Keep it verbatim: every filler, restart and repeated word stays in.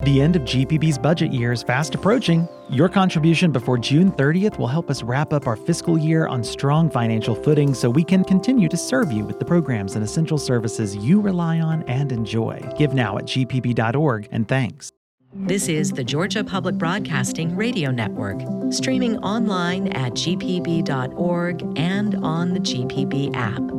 The end of G P B's budget year is fast approaching. Your contribution before June thirtieth will help us wrap up our fiscal year on strong financial footing so we can continue to serve you with the programs and essential services you rely on and enjoy. Give now at g p b dot org, and thanks. This is the Georgia Public Broadcasting Radio Network, streaming online at g p b dot org and on the G P B app.